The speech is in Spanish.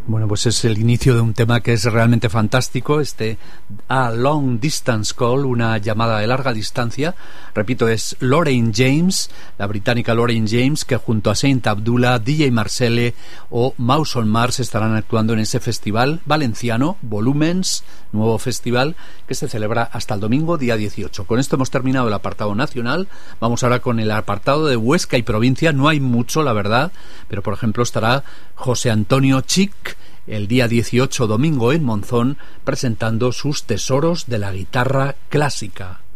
Bueno, pues es el inicio de un tema que es realmente fantástico, A Long Distance Call, una llamada de larga distancia. Repito, es Lorraine James, la británica Lorraine James, que junto a Saint Abdullah, DJ Marcelle o Mouse on Mars estarán actuando en ese festival valenciano, Volumens, nuevo festival, que se celebra hasta el domingo, día 18. Con esto hemos terminado el apartado nacional. Vamos ahora con el apartado de Huesca y provincia. No hay mucho, la verdad, pero por ejemplo estará José Antonio Chic el día 18, domingo, en Monzón, presentando sus tesoros de la guitarra clásica.